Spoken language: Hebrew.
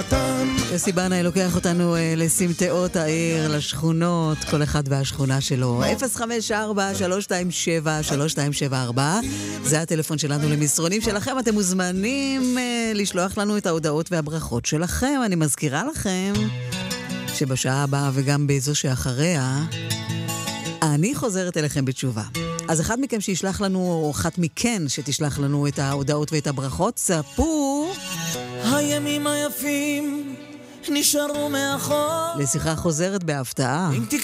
יוסי בנאי לוקח אותנו לסמטאות העיר, לשכונות, כל אחד והשכונה שלו. 054-327-3274 זה הטלפון שלנו למסרונים שלכם. אתם מוזמנים לשלוח לנו את ההודעות והברכות שלכם. אני מזכירה לכם שבשעה הבאה וגם באיזו שאחריה אני חוזרת אליכם בתשובה. אז אחד מכם שישלח לנו, או אחת מכן שתשלח לנו את ההודעות ואת הברכות, צפו הימים היפים נשארו מאחור לשיחה חוזרת בהפתעה.